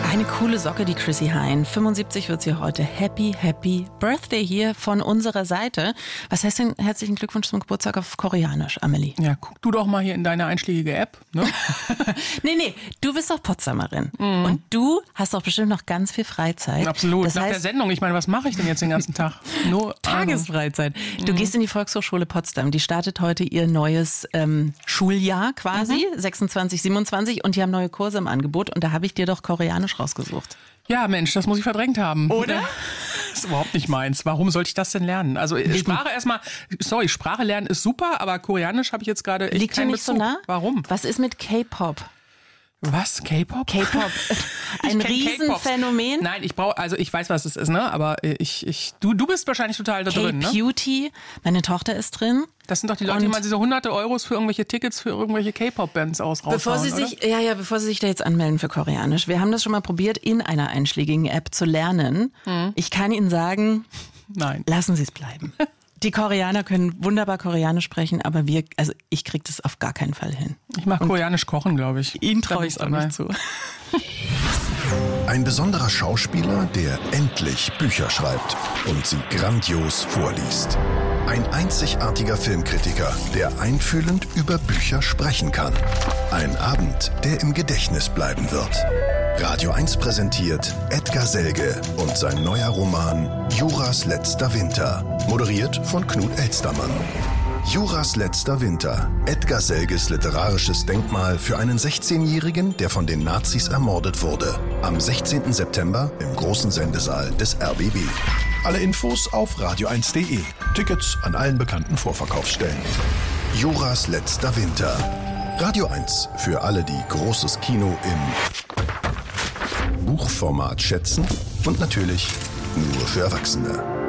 Eine coole Socke, die Chrissy Hynde. 75 wird sie heute. Happy, happy Birthday hier von unserer Seite. Was heißt denn herzlichen Glückwunsch zum Geburtstag auf Koreanisch, Amelie? Ja, guck du doch mal hier in deine einschlägige App. Ne? Nee, du bist doch Potsdamerin. Und du hast doch bestimmt noch ganz viel Freizeit. Absolut. Das Nach heißt, der Sendung, ich meine, was mache ich denn jetzt den ganzen Tag? Nur Tagesfreizeit. Du gehst in die Volkshochschule Potsdam. Die startet heute ihr neues Schuljahr quasi, 26, 27. Und die haben neue Kurse im Angebot. Und da habe ich dir doch Koreanisch rausgesucht. Ja, Mensch, das muss ich verdrängt haben. Oder? Das ist überhaupt nicht meins. Warum sollte ich das denn lernen? Also Sprache lernen ist super, aber Koreanisch habe ich jetzt gerade echt Liegt dir keinen nicht so Bezug. nah? Warum? Was ist mit K-Pop? Was? K-Pop? K-Pop. Ein Ich kenn Riesenphänomen. Nein, ich weiß, was es ist, ne? Aber du bist wahrscheinlich total da drin, ne? K-Beauty. Meine Tochter ist drin. Das sind doch die Leute, die mal diese hunderte Euros für irgendwelche Tickets für irgendwelche K-Pop-Bands raushauen, Bevor sie sich da jetzt anmelden für Koreanisch. Wir haben das schon mal probiert, in einer einschlägigen App zu lernen. Ich kann Ihnen sagen, Nein. Lassen Sie es bleiben. Die Koreaner können wunderbar Koreanisch sprechen, aber ich kriege das auf gar keinen Fall hin. Ich mag Koreanisch kochen, glaube ich. Ihnen traue ich es auch nicht zu. Ein besonderer Schauspieler, der endlich Bücher schreibt und sie grandios vorliest. Ein einzigartiger Filmkritiker, der einfühlend über Bücher sprechen kann. Ein Abend, der im Gedächtnis bleiben wird. Radio 1 präsentiert Edgar Selge und sein neuer Roman Juras letzter Winter, moderiert von Knut Elstermann. Juras letzter Winter, Edgar Selges literarisches Denkmal für einen 16-Jährigen, der von den Nazis ermordet wurde. Am 16. September im großen Sendesaal des RBB. Alle Infos auf radio1.de. Tickets an allen bekannten Vorverkaufsstellen. Juras letzter Winter. Radio 1 für alle, die großes Kino im Buchformat schätzen und natürlich nur für Erwachsene.